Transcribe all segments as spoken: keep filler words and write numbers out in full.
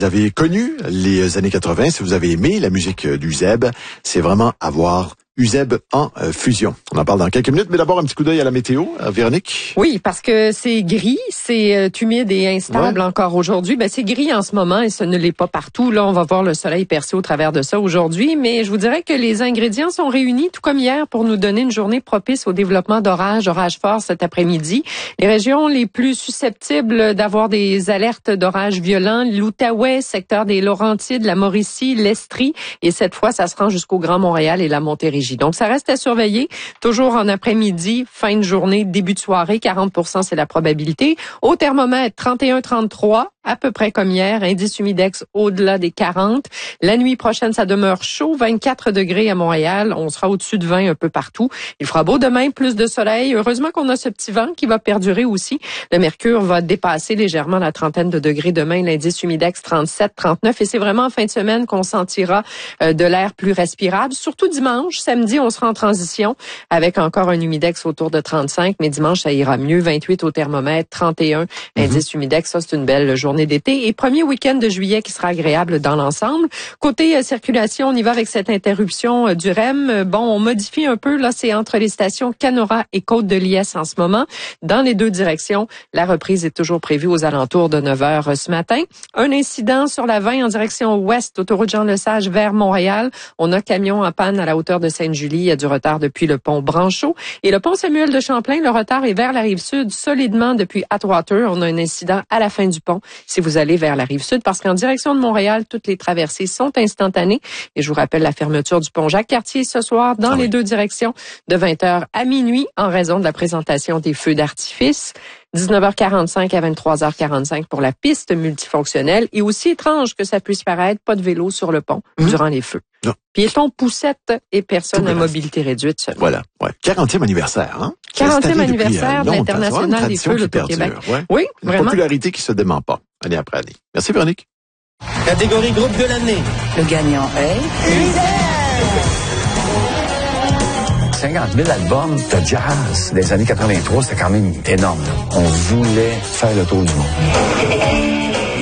vous avez connu les années quatre-vingt, si vous avez aimé la musique du Zeb, c'est vraiment à voir. Uzeb en euh, fusion. On en parle dans quelques minutes, mais d'abord un petit coup d'œil à la météo, euh, Véronique. Oui, parce que c'est gris, c'est euh, humide et instable ouais. encore aujourd'hui. Ben c'est gris en ce moment et ce ne l'est pas partout. Là, on va voir le soleil percer au travers de ça aujourd'hui, mais je vous dirais que les ingrédients sont réunis, tout comme hier, pour nous donner une journée propice au développement d'orages, orages forts cet après-midi. Les régions les plus susceptibles d'avoir des alertes d'orages violents, l'Outaouais, secteur des Laurentides, la Mauricie, l'Estrie, et cette fois, ça se rend jusqu'au Grand Montréal et la Montérégie. Donc, ça reste à surveiller. Toujours en après-midi, fin de journée, début de soirée, quarante pour cent c'est la probabilité. Au thermomètre, trente et un trente-trois, à peu près comme hier. Indice humidex au-delà des quarante. La nuit prochaine, ça demeure chaud, vingt-quatre degrés à Montréal. On sera au-dessus de vingt un peu partout. Il fera beau demain, plus de soleil. Heureusement qu'on a ce petit vent qui va perdurer aussi. Le mercure va dépasser légèrement la trentaine de degrés demain. L'indice humidex trente-sept, trente-neuf. Et c'est vraiment en fin de semaine qu'on sentira euh, de l'air plus respirable. Surtout dimanche. Samedi, on sera en transition avec encore un humidex autour de trente-cinq, mais dimanche, ça ira mieux. vingt-huit au thermomètre, trente et un, mm-hmm. indice humidex. Ça, c'est une belle journée d'été. Et premier week-end de juillet qui sera agréable dans l'ensemble. Côté euh, circulation, on y va avec cette interruption euh, du R E M. Bon, on modifie un peu. Là, c'est entre les stations Canora et Côte-de-Liesse en ce moment. Dans les deux directions, la reprise est toujours prévue aux alentours de neuf heures euh, ce matin. Un incident sur la vingt en direction ouest, autoroute Jean-Lesage vers Montréal. On a camion en panne à la hauteur de Sainte-Julie. Il y a du retard depuis le pont Branchot. Et le pont Samuel de Champlain, le retard est vers la Rive-Sud solidement depuis Atwater. On a un incident à la fin du pont si vous allez vers la Rive-Sud parce qu'en direction de Montréal, toutes les traversées sont instantanées. Et je vous rappelle la fermeture du pont Jacques-Cartier ce soir dans ah les oui. deux directions de vingt heures à minuit en raison de la présentation des feux d'artifice. dix-neuf heures quarante-cinq à vingt-trois heures quarante-cinq pour la piste multifonctionnelle. Et aussi étrange que ça puisse paraître, pas de vélo sur le pont mmh. durant les feux. Non. Piétons, poussettes et personnes à mobilité réduite seulement. Voilà. Ouais. quarantième anniversaire, hein? quarantième anniversaire de l'International des Feux, le Québec. Ouais. Oui, une vraiment. Une popularité qui se dément pas, année après année. Merci, Véronique. Catégorie groupe de l'année. Le gagnant est... cinquante mille albums de jazz des années quatre-vingt-trois, c'était quand même énorme. Là. On voulait faire le tour du monde.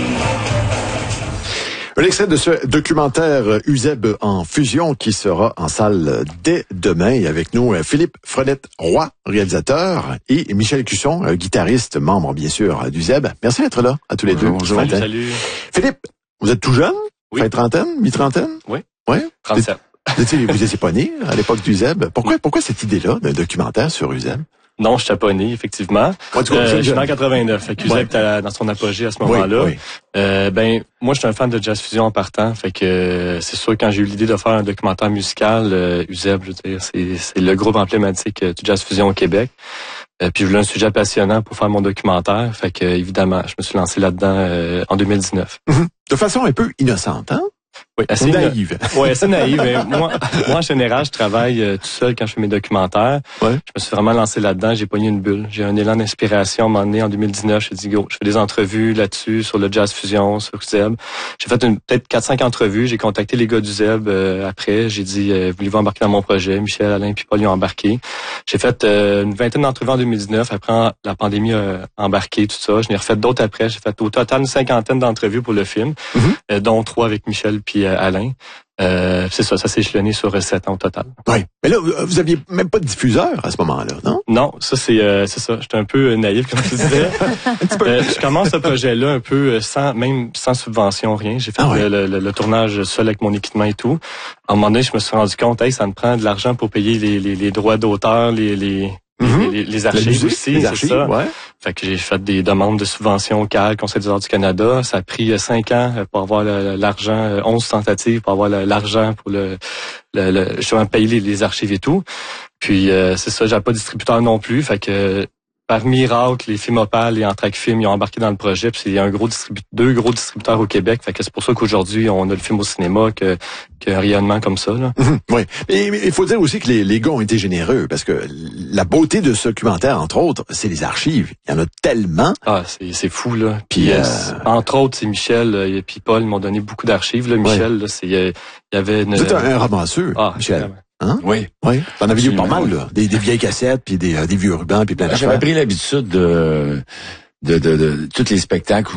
Un extrait de ce documentaire Uzeb en fusion qui sera en salle dès demain. Et avec nous, Philippe Frenette-Roy, réalisateur, et Michel Cusson, guitariste, membre bien sûr d'Uzeb. Merci d'être là, à tous les Bonjour, deux. Bonjour, salut, salut. Philippe, vous êtes tout jeune? Oui. Fin trentaine, mi-trentaine? Oui. Oui? trente-sept. Vous étiez pas né à l'époque d'Uzeb. Pourquoi, pourquoi cette idée-là d'un documentaire sur Uzeb? Non, je n'étais pas né, effectivement. Ouais, tu euh, je suis en quatre-vingt-neuf. Fait que Uzeb ouais. était dans son apogée à ce moment-là. Oui, oui. Euh, ben, moi, je suis un fan de jazz fusion en partant. Fait que euh, c'est sûr, quand j'ai eu l'idée de faire un documentaire musical, euh, Uzeb, je veux dire, c'est, c'est le groupe emblématique du jazz fusion au Québec. Euh, puis je voulais un sujet passionnant pour faire mon documentaire. Fait que, évidemment, je me suis lancé là-dedans euh, en deux mille dix-neuf. Mm-hmm. De façon un peu innocente, hein? Oui, assez naïve. Oui, assez naïve. moi, moi, en général, je travaille euh, tout seul quand je fais mes documentaires. Ouais. Je me suis vraiment lancé là-dedans. J'ai pogné une bulle. J'ai un élan d'inspiration. À un moment donné, en deux mille dix-neuf, je me suis dit, go, je fais des entrevues là-dessus, sur le jazz fusion, sur Uzeb. J'ai fait une, peut-être quatre cinq entrevues. J'ai contacté les gars d'Uzeb euh, après. J'ai dit, euh, voulez-vous embarquer dans mon projet? Michel, Alain puis Paul y ont embarqué. J'ai fait euh, une vingtaine d'entrevues en deux mille dix-neuf. Après, la pandémie a embarqué, tout ça. Je n'ai refait d'autres après. J'ai fait au total une cinquantaine d'entrevues pour le film, mm-hmm. euh, dont trois avec Michel puis euh, Alain. Euh, c'est ça, ça s'est échelonné sur sept ans au total. Oui. Mais là, vous aviez même pas de diffuseur à ce moment-là, non? Non, ça c'est euh, c'est ça. J'étais un peu naïf, comme tu disais. euh, je commence ce projet-là un peu sans, même sans subvention, rien. J'ai fait ah ouais. le, le, le tournage seul avec mon équipement et tout. À un moment donné, je me suis rendu compte, hey, ça me prend de l'argent pour payer les, les, les droits d'auteur, les, les Mm-hmm. Les, les archives musique, aussi, les archives, c'est ça. Ouais. Fait que j'ai fait des demandes de subventions au C A L, Conseil des arts du Canada. Ça a pris cinq ans pour avoir le, l'argent, onze tentatives pour avoir le, l'argent pour le, le, le justement payer les, les archives et tout. Puis euh, c'est ça, j'avais pas de distributeur non plus. Fait que par miracle, les Films Opal et Entraque Film, ils ont embarqué dans le projet. Puis il y a un gros distribu- deux gros distributeurs au Québec. Fait que c'est pour ça qu'aujourd'hui, on a le film au cinéma, que, qu'un rayonnement comme ça. Là. Mmh, oui. Mais il faut dire aussi que les, les gars ont été généreux, parce que la beauté de ce documentaire, entre autres, c'est les archives. Il y en a tellement. Ah, c'est, c'est fou, là. Puis, euh... entre autres, c'est Michel et puis Paul, ils m'ont donné beaucoup d'archives. Là. Michel, ouais. là, c'est, il y avait une... C'est un, un ramasseur, ah, Michel. Vraiment. Hein? Oui. Oui. T'en avais eu pas mal, là. Des, des vieilles cassettes, puis des, euh, des vieux rubans, puis plein d'affaires. J'avais pris l'habitude de, de, de, de, de tous les spectacles où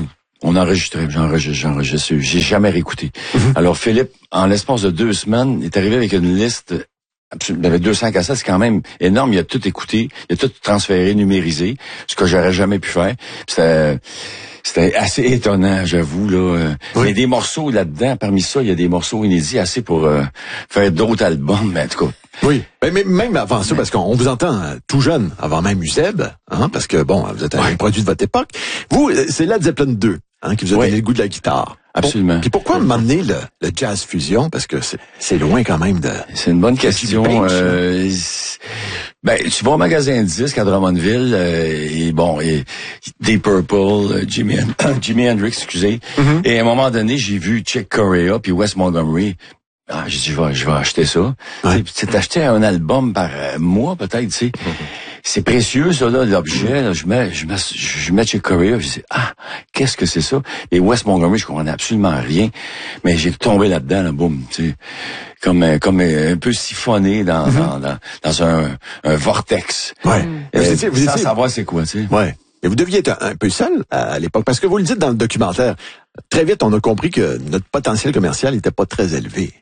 On enregistrait, j'enregistre, j'enregistre. J'ai jamais réécouté. Mm-hmm. Alors, Philippe, en l'espace de deux semaines, est arrivé avec une liste. Il y avait deux cents cassettes, c'est quand même énorme. Il a tout écouté, il a tout transféré, numérisé, ce que j'aurais jamais pu faire. C'était, c'était assez étonnant, j'avoue, là. Oui. Il y a des morceaux là-dedans. Parmi ça, il y a des morceaux inédits assez pour euh, faire d'autres albums, mais en tout cas. Oui, mais même avant ça, parce qu'on vous entend tout jeune, avant même Euseb, hein, parce que bon, vous êtes un ouais. produit de votre époque. Vous, c'est Led Zeppelin deux, hein, qui vous a oui. donné le goût de la guitare. Absolument. Puis pourquoi m'amener le, le jazz fusion? Parce que c'est, c'est loin quand même de... C'est une bonne question. Euh, ben, tu vas au magasin de disques à Drummondville, euh, et bon, et Deep Purple, euh, Jimi, Jimi Hendrix, excusez. Mm-hmm. Et à un moment donné, j'ai vu Chick Corea puis Wes Montgomery. Ah, j'ai dit, je vais, je vais acheter ça. Ouais. Tu sais, acheter un album par euh, mois, peut-être, tu sais. Mm-hmm. C'est précieux, ça, là, l'objet, là. Je mets, je mets, je mets chez Corea, je dis, ah, qu'est-ce que c'est ça? Et Wes Montgomery, je comprenais absolument rien. Mais j'ai tombé là-dedans, là, boum, tu sais. Comme, comme un peu siphonné dans, mm-hmm. dans, dans, dans un, un vortex. Ouais. Euh, vous étiez, vous sans étiez... savoir c'est quoi, tu sais. Ouais. Et vous deviez être un, un peu seul à l'époque, parce que vous le dites dans le documentaire. Très vite, on a compris que notre potentiel commercial n'était pas très élevé.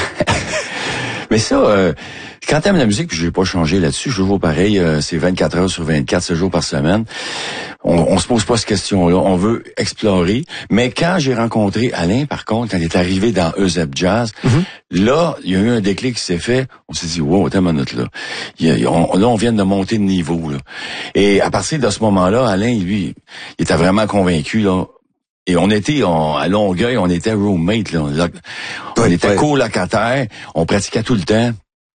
Mais ça, euh, quand t'aimes la musique, puis je vais pas changer là-dessus, je joue pareil, euh, c'est vingt-quatre heures sur vingt-quatre, sept jours par semaine. On, on se pose pas cette question-là, on veut explorer. Mais quand j'ai rencontré Alain, par contre, quand il est arrivé dans Euseb Jazz, mm-hmm. là, il y a eu un déclic qui s'est fait. On s'est dit, wow, attends une minute, là. Il y a, on, là, on vient de monter de niveau, là. Et à partir de ce moment-là, Alain, lui, il était vraiment convaincu, là. Et on était on, à Longueuil, on était roommate, là. On, on ouais, était ouais. colocataires, on pratiquait tout le temps.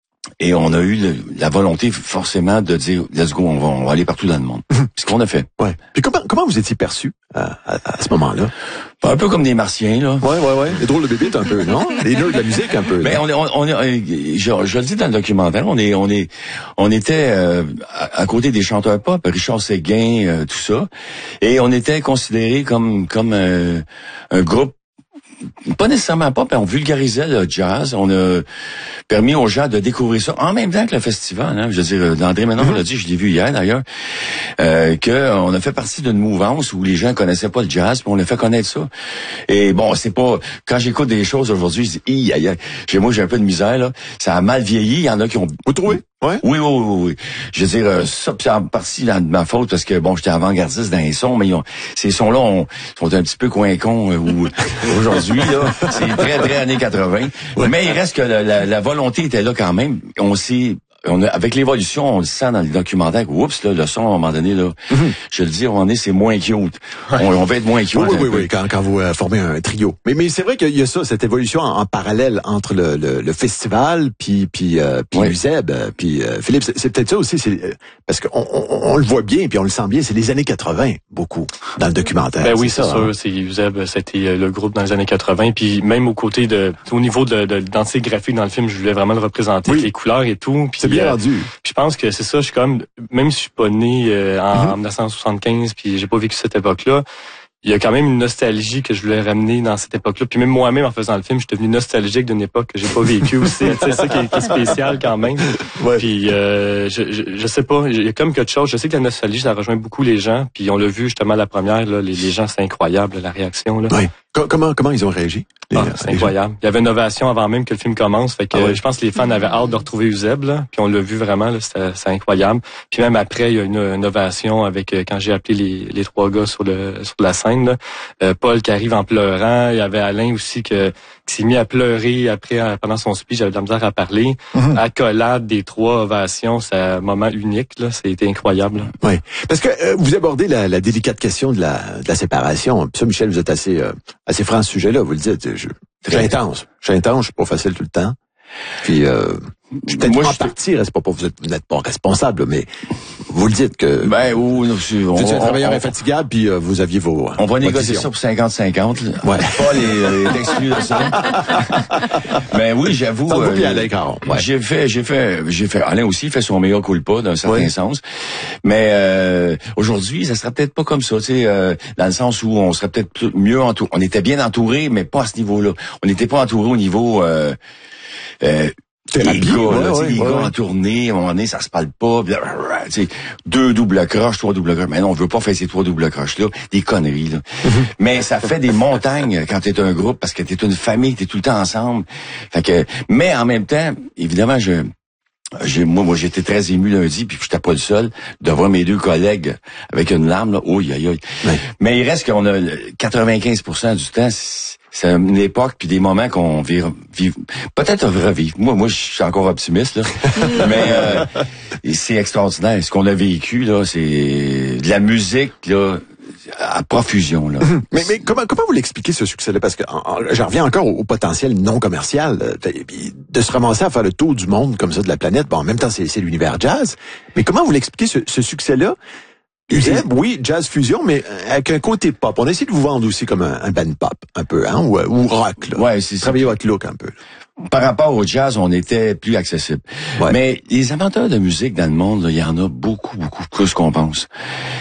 Et on a eu le, la volonté forcément de dire let's go, on va, on va aller partout dans le monde. C'est ce qu'on a fait. Ouais. Puis comment comment vous étiez perçu à, à, à ce moment-là? Un peu comme des Martiens, là. Ouais, ouais, ouais. Les drôles de bébés, un peu, non? Les nœuds de la musique, un peu. Mais on est, on, on est, je, je le dis dans le documentaire, on est, on est, on était euh, à, à côté des chanteurs pop, Richard Séguin, euh, tout ça, et on était considérés comme comme euh, un groupe. Pas nécessairement pas, mais on vulgarisait le jazz. On a permis aux gens de découvrir ça en même temps que le festival. Hein. Je veux dire, André Ménard mm-hmm. l'a dit, je l'ai vu hier d'ailleurs, euh, qu'on a fait partie d'une mouvance où les gens connaissaient pas le jazz, puis on a fait connaître ça. Et bon, c'est pas... Quand j'écoute des choses aujourd'hui, je dis, aïe, aïe, aïe. Moi, j'ai un peu de misère, là. Ça a mal vieilli. Il y en a qui ont... Vous trouvez? Ouais. Oui, oui, oui, oui. Je veux dire, ça, c'est en partie de ma faute parce que, bon, j'étais avant-gardiste dans les sons, mais ils ont, ces sons-là on, sont un petit peu coin-con euh, aujourd'hui, là. C'est très, très années quatre-vingts. Ouais. Mais il reste que la, la, la volonté était là quand même. On s'est... On a, avec l'évolution, on le sent dans les documentaires. Oups, là, le son, à un moment donné, là, mm-hmm. je le dis, on est, c'est moins cute. Ouais. On, on va être moins cute. Oui, oui, oui, oui, quand, quand vous euh, formez un trio. Mais, mais c'est vrai qu'il y a ça, cette évolution en, en parallèle entre le, le, le festival, puis, puis, euh, puis oui. Euseb, puis euh, Philippe. C'est, c'est peut-être ça aussi, c'est euh, parce qu'on on, on le voit bien, puis on le sent bien. C'est les années quatre-vingts, beaucoup dans le documentaire. Ben oui, c'est, c'est ça, sûr. Hein? C'est Euseb, c'était le groupe dans les années quatre-vingts, puis même au côté de, au niveau de, de l'identité graphique dans le film, je voulais vraiment le représenter, oui. les couleurs et tout. Puis, c'est bien euh, rendu. Je pense que c'est ça, je suis quand même, même si je suis pas né euh, en mm-hmm. dix-neuf cent soixante-quinze, puis j'ai pas vécu cette époque-là, il y a quand même une nostalgie que je voulais ramener dans cette époque-là. Puis même moi-même, en faisant le film, je suis devenu nostalgique d'une époque que j'ai pas vécue aussi. C'est ça qui est, qui est spécial quand même. Ouais. Puis euh, je, je, je sais pas, il y a comme quelque chose. Je sais que la nostalgie, ça rejoint beaucoup les gens. Puis on l'a vu justement la première, là, les, les gens, c'est incroyable la réaction. Là. Oui. Comment comment ils ont réagi? Les, ah, c'est incroyable. Gens. Il y avait une ovation avant même que le film commence. Fait que ah ouais. je pense que les fans avaient hâte de retrouver Euseb, là. Puis on l'a vu vraiment, là, c'était, c'était incroyable. Puis même après, il y a une, une ovation avec quand j'ai appelé les, les trois gars sur le sur la scène. Là. Euh, Paul qui arrive en pleurant. Il y avait Alain aussi que, qui s'est mis à pleurer après pendant son speech. J'avais de la misère à parler. Mm-hmm. Accolade des trois ovations, c'est un moment unique. Là, c'était incroyable. Oui, parce que euh, vous abordez la, la délicate question de la, de la séparation. Puis ça, Michel, vous êtes assez euh, assez franc à ce sujet-là. Vous le dites. Je, je suis intense. Je suis intense. Je suis pas facile tout le temps. Puis euh, je suis peut-être Moi, en je partie, c'est pas, vous, êtes, vous n'êtes pas responsable, mais vous le dites que ben, ou, non, on, vous êtes un travailleur on, infatigable, puis euh, vous aviez vos On va négocier ça pour cinquante cinquante. Ouais. Pas les, les exclus de ça. Mais oui, j'avoue. Euh, euh, Alain Caron. Ouais. J'ai fait, j'ai fait, j'ai fait. Alain aussi fait son meilleur culpa d'un certain ouais. sens. Mais euh, aujourd'hui, ça serait peut-être pas comme ça, tu sais, euh, dans le sens où on serait peut-être mieux entouré. On était bien entouré, mais pas à ce niveau-là. On n'était pas entouré au niveau. Euh, euh, Thérapie, les gars, ouais, là, ouais, les ouais, gars ouais. en tournée, à un moment donné, ça se parle pas. Pis là, t'sais, deux doubles croches, trois doubles croches. Mais non, on veut pas faire ces trois doubles croches-là. Des conneries, là. Mm-hmm. Mais ça fait des montagnes quand t'es un groupe, parce que t'es une famille, t'es tout le temps ensemble. Fait que, mais en même temps, évidemment, je... J'ai, moi, moi, j'étais très ému lundi, puis j'étais pas le seul, de voir mes deux collègues avec une larme, là. Oh, aïe, aïe. Ouais. Mais il reste qu'on a quatre-vingt-quinze pour cent du temps, c'est une époque puis des moments qu'on vit, vit, peut-être revivre. Moi, moi, je suis encore optimiste, là. Mais, euh, c'est extraordinaire. Ce qu'on a vécu, là, c'est de la musique, là, à profusion, là. mais, mais comment, comment vous l'expliquez, ce succès-là? Parce que j'en reviens encore au, au potentiel non commercial, de, de se ramasser à faire le tour du monde comme ça, de la planète. Bon, en même temps, c'est, c'est l'univers jazz. Mais comment vous l'expliquez, ce, ce succès-là? Uzeb, oui, jazz fusion, mais avec un côté pop. On essaie de vous vendre aussi comme un, un band pop, un peu, hein, ou, ou rock, là. Ouais, c'est travailler votre look un peu. Par rapport au jazz, on était plus accessible. Ouais. Mais les amateurs de musique dans le monde, il y en a beaucoup, beaucoup plus qu'on pense.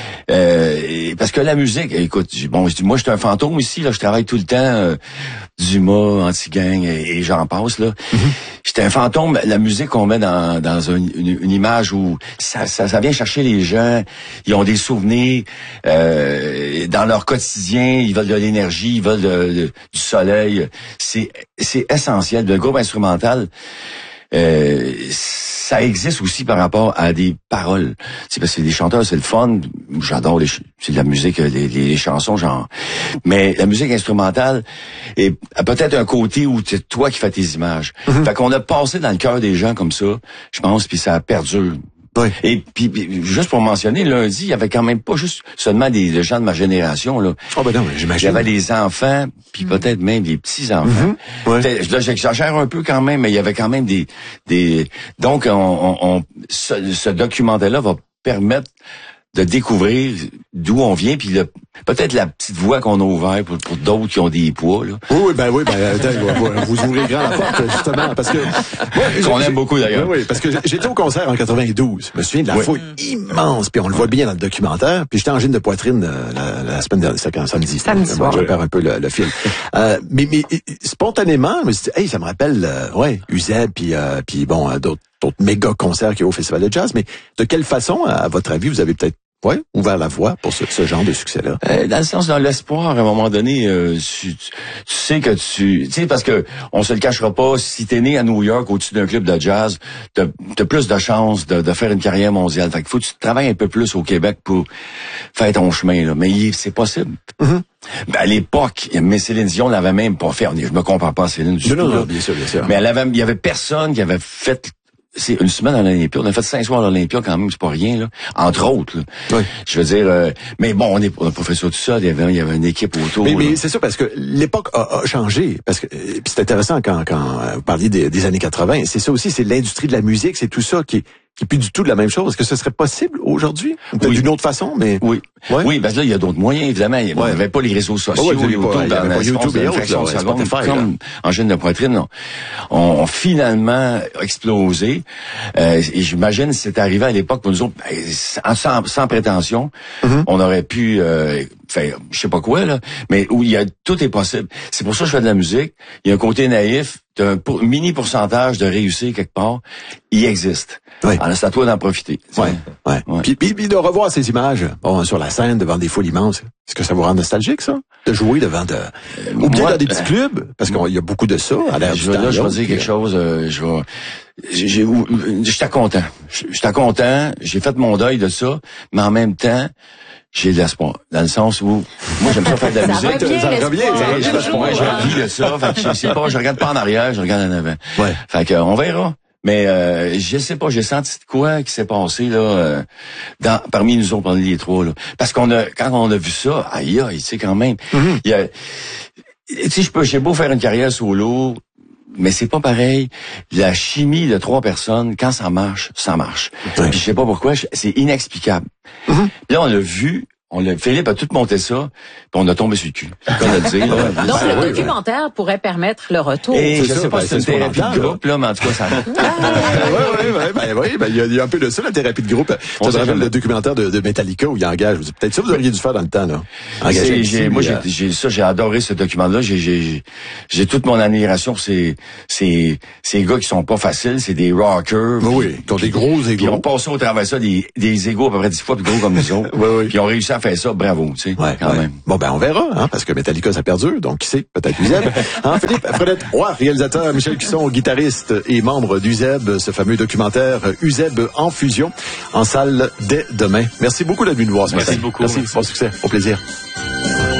Euh, parce que la musique, écoute, bon, moi, je suis un fantôme ici, là, je travaille tout le temps, euh, Dumas, Anti-Gang, et, et j'en passe, là. Mm-hmm. J'étais un fantôme, la musique qu'on met dans, dans une, une, une image où ça, ça, ça vient chercher les gens, ils ont des souvenirs, euh, dans leur quotidien, ils veulent de l'énergie, ils veulent de, de, du soleil. C'est, c'est essentiel. Le groupe instrumental, euh, ça existe aussi par rapport à des paroles. C'est parce que les chanteurs, c'est le fun. J'adore les, c'est de la musique, les, les, les chansons, genre. Mais la musique instrumentale est a peut-être un côté où c'est toi qui fais tes images. Mm-hmm. Fait qu'on a passé dans le cœur des gens comme ça, je pense, puis ça perdure. Oui. Et puis, juste pour mentionner, lundi, il y avait quand même pas juste seulement des, des gens de ma génération, là. Oh, ben non, j'imagine. Il y avait des enfants, puis mmh. peut-être même des petits-enfants. Mmh. Ouais. Là, j'exagère un peu quand même, mais il y avait quand même des... des... Donc, on, on, on ce, ce documentaire-là va permettre de découvrir d'où on vient, puis le, peut-être la petite voie qu'on a ouverte pour, pour d'autres qui ont des poids, là. Oui, oui, ben oui, ben attends, vous ouvrez grand la porte, justement, parce que... Ouais, qu'on aime beaucoup, d'ailleurs. Oui, parce que j'étais au concert en quatre-vingt-douze. Je me souviens de la oui. foule immense, puis on le voit bien dans le documentaire, puis j'étais en gîne de poitrine euh, la, la semaine dernière, c'est quand samedi. Samedi soir. Je perds un peu le, le fil. euh, mais, mais spontanément, je me suis dit, hey, ça me rappelle, euh, ouais, Uzeb, puis euh, puis bon, euh, d'autres d'autres méga concerts qu'il y a au Festival de Jazz, mais de quelle façon, à votre avis, vous avez peut-être ouais, ouvert la voie pour ce, ce genre de succès-là? Euh, dans le sens, dans l'espoir, à un moment donné, euh, tu, tu sais que tu... Tu sais, parce que on se le cachera pas, si t'es né à New York au-dessus d'un club de jazz, t'as, t'as plus de chances de, de faire une carrière mondiale. Fait qu'il faut que tu travailles un peu plus au Québec pour faire ton chemin, là. Mais c'est possible. Mm-hmm. Ben, à l'époque, mais Céline Dion l'avait même pas fait. Je me compare pas à Céline du tout. Non, non, là. bien sûr, bien sûr. Mais elle avait, il y avait personne qui avait fait... C'est une semaine à l'Olympia. On a fait cinq soirs à l'Olympia quand même, c'est pas rien, là. Entre autres, là. Oui. Je veux dire, euh, mais bon, on est, on a pas fait ça tout seul. Il y avait, il y avait une équipe autour. Mais, mais c'est ça, parce que l'époque a, a changé. Parce que, c'est intéressant quand, quand vous parliez des, des années quatre-vingts. C'est ça aussi, c'est l'industrie de la musique, c'est tout ça qui est, qui est plus du tout de la même chose. Est-ce que ce serait possible aujourd'hui? Peut-être oui. d'une autre façon, mais... Oui. Ouais. Oui, parce que là, il y a d'autres moyens, évidemment. Il n'y ouais. avait pas les réseaux sociaux, ouais, YouTube, pas, il y avait pas YouTube et autres, là, ouais, Spotify, comme en gêne de poitrine, non. On, on finalement explosé. Euh, et j'imagine que c'est arrivé à l'époque pour nous autres, sans, sans prétention, mm-hmm. on aurait pu... Euh, faire je sais pas quoi, là, mais où il y a tout est possible. C'est pour ça que je fais de la musique. Il y a un côté naïf, t'as un pour, mini pourcentage de réussir quelque part. Il existe. Oui. Alors, c'est à toi d'en profiter. Ouais, ouais. ouais. Puis, puis, puis de revoir ces images bon, sur la scène devant des foules immenses. Est-ce que ça vous rend nostalgique, ça? De jouer devant de... Euh, Ou bien moi, dans des petits euh, clubs? Parce qu'il y a beaucoup de ça. À l'air je, là, je vais dire quelque chose. Euh, je vais... J'ai, j'étais content. J'étais content. J'ai fait mon deuil de ça. Mais en même temps, j'ai de l'espoir. Dans le sens où, moi, j'aime ça faire de la ça musique. Revient, ça revient, ça revient. Moi, j'ai envie de ça. Fait que je sais pas, je regarde pas en arrière, je regarde en avant. Ouais. Fait que, on verra. Mais, euh, je sais pas, j'ai senti de quoi qui s'est passé, là, euh, dans, parmi nous autres, parmi les trois, là. Parce qu'on a, quand on a vu ça, aïe, aïe, tu sais, quand même. Mm-hmm. Il y a, tu sais, je peux, j'ai beau faire une carrière solo, mais c'est pas pareil. La chimie de trois personnes, quand ça marche, ça marche. Ouais. Puis je sais pas pourquoi, c'est inexplicable. Mm-hmm. Là, on l'a vu, On l'a, Philippe a tout monté ça, puis on a tombé sur le cul. C'est quoi de le dire, là. Donc, Ben, le oui, documentaire oui. pourrait permettre le retour. Et je ça, sais pas ben, si c'est une c'est ce qu'on thérapie entend, de groupe, là, mais en tout cas, ça... oui, oui, oui, ben, oui, ben, il y, a, il y a un peu de ça, la thérapie de groupe. On Ça sait me rappelle jamais. le documentaire de, de Metallica où il engage. Peut-être ça, vous auriez dû faire dans le temps, là. Engager C'est- un j'ai, petit, moi, euh, j'ai, j'ai, ça, j'ai adoré ce document-là. J'ai, j'ai, j'ai toute mon admiration pour ces, ces, ces gars qui sont pas faciles. C'est des rockers. Oui, puis- oui, qui ont des gros Puis ils ont égos. passé au travers de ça des, des égos à peu près dix fois plus gros comme nous autres. Oui, oui. Puis ils ont réussi à faire ça. Bravo, tu sais, Ouais, quand ouais. même. Bon, ben, on verra, hein, parce que Metallica, ça perdure, donc qui sait, peut-être U Z E B. Hein, Philippe Fredette Roy, réalisateur, Michel Cusson, guitariste et membre d'U Z E B, ce fameux documentaire U Z E B en fusion, en salle dès demain. Merci beaucoup d'être venu nous voir ce Merci matin. beaucoup. Merci, Merci. bon succès, au plaisir.